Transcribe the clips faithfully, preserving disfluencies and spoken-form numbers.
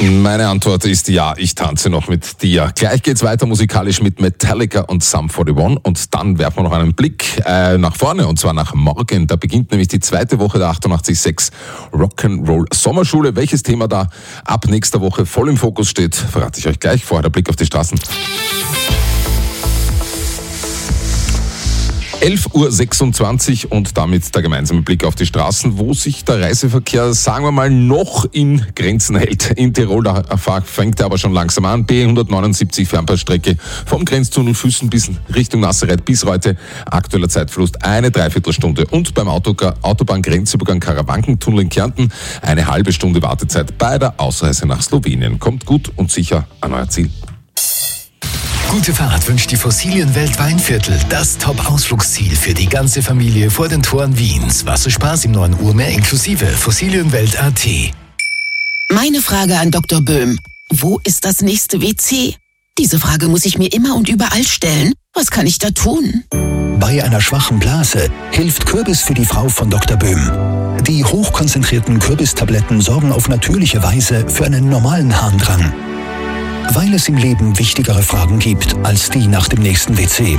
Meine Antwort ist ja, ich tanze noch mit dir. Gleich geht's weiter musikalisch mit Metallica und Sum forty-one und dann werfen wir noch einen Blick äh, nach vorne und zwar nach morgen. Da beginnt nämlich die zweite Woche der achtundachtzig Komma sechs Rock'n'Roll Sommerschule. Welches Thema da ab nächster Woche voll im Fokus steht, verrate ich euch gleich. Vorher der Blick auf die Straßen. elf Uhr sechsundzwanzig und damit der gemeinsame Blick auf die Straßen, wo sich der Reiseverkehr, sagen wir mal, noch in Grenzen hält. In Tirol, da fängt er aber schon langsam an. B hundertneunundsiebzig Fernpassstrecke vom Grenztunnel Füssen bis Richtung Nassereit bis Reute. Aktueller Zeitverlust eine Dreiviertelstunde. Und beim Autobahn-Grenzübergang Karawankentunnel in Kärnten eine halbe Stunde Wartezeit bei der Ausreise nach Slowenien. Kommt gut und sicher an euer Ziel. Gute Fahrt wünscht die Fossilienwelt Weinviertel, das Top-Ausflugsziel für die ganze Familie vor den Toren Wiens. Wasserspaß im neuen Urmeer inklusive Fossilienwelt Punkt at. Meine Frage an Doktor Böhm. Wo ist das nächste W C? Diese Frage muss ich mir immer und überall stellen. Was kann ich da tun? Bei einer schwachen Blase hilft Kürbis für die Frau von Doktor Böhm. Die hochkonzentrierten Kürbistabletten sorgen auf natürliche Weise für einen normalen Harndrang. Weil es im Leben wichtigere Fragen gibt als die nach dem nächsten W C.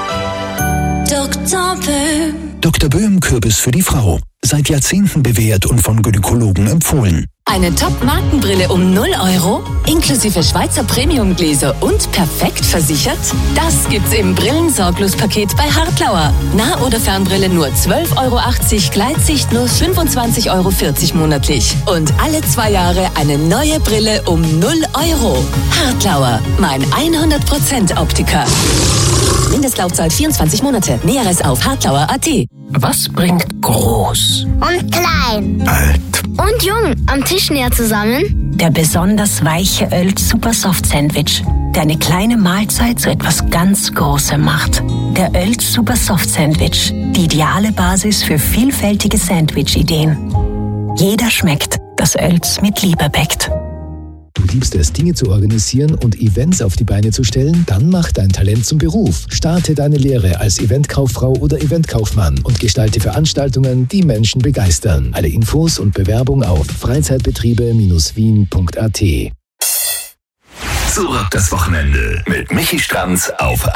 Doktor Böhm. Doktor Böhm Kürbis für die Frau. Seit Jahrzehnten bewährt und von Gynäkologen empfohlen. Eine Top-Markenbrille um null Euro, inklusive Schweizer Premiumgläser und perfekt versichert? Das gibt's im Brillensorglos-Paket bei Hartlauer. Nah- oder Fernbrille nur zwölf Euro achtzig, Gleitsicht nur fünfundzwanzig Euro vierzig monatlich. Und alle zwei Jahre eine neue Brille um null Euro. Hartlauer, mein hundert Prozent Optiker. Mindestlaufzeit vierundzwanzig Monate. Näheres auf hartlauer Punkt at. Was bringt groß und klein, Alt und jung am Tisch näher zusammen? Der besonders weiche Oelz Super Soft Sandwich, der eine kleine Mahlzeit zu etwas ganz Großem macht. Der Oelz Super Soft Sandwich, die ideale Basis für vielfältige Sandwich-Ideen. Jeder schmeckt, das Oelz mit Liebe bäckt. Du liebst es, Dinge zu organisieren und Events auf die Beine zu stellen? Dann mach dein Talent zum Beruf. Starte deine Lehre als Eventkauffrau oder Eventkaufmann und gestalte Veranstaltungen, die Menschen begeistern. Alle Infos und Bewerbung auf freizeitbetriebe Wien Punkt at. Zurück das Wochenende mit Michi Stranz auf